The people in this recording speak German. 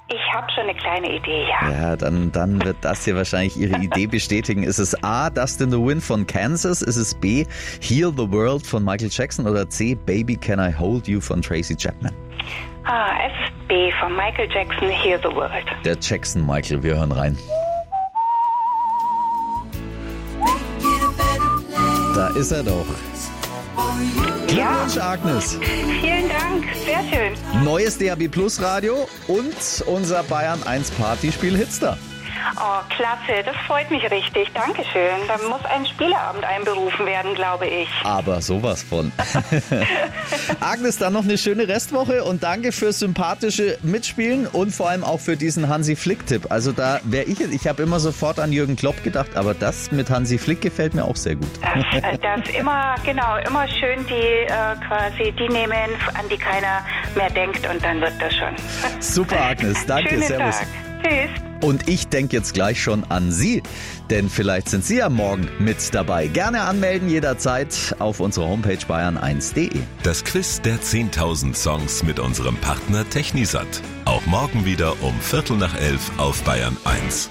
Ich habe schon eine kleine Idee, ja. Ja, dann wird das hier wahrscheinlich Ihre Idee bestätigen. Ist es A, Dust in the Wind von Kansas? Ist es B, Heal the World von Michael Jackson? Oder C, Baby Can I Hold You von Tracy Chapman? Es ist B von Michael Jackson, Heal the World. Der Jackson Michael, wir hören rein. Da ist er doch. Glückwunsch, Agnes. Vielen Dank, sehr schön. Neues DAB Plus Radio und unser Bayern 1 Partyspiel Hitster. Oh, klasse, das freut mich richtig. Dankeschön. Da muss ein Spieleabend einberufen werden, glaube ich. Aber sowas von. Agnes, dann noch eine schöne Restwoche und danke fürs sympathische Mitspielen und vor allem auch für diesen Hansi Flick-Tipp. Also da wäre ich habe immer sofort an Jürgen Klopp gedacht, aber das mit Hansi Flick gefällt mir auch sehr gut. Das immer schön die nehmen, an die keiner mehr denkt und dann wird das schon. Super, Agnes, danke, Schönen servus. Tag. Tschüss. Und ich denke jetzt gleich schon an Sie, denn vielleicht sind Sie ja morgen mit dabei. Gerne anmelden jederzeit auf unserer Homepage bayern1.de. Das Quiz der 10.000 Songs mit unserem Partner Technisat. Auch morgen wieder um 11:45 auf Bayern 1.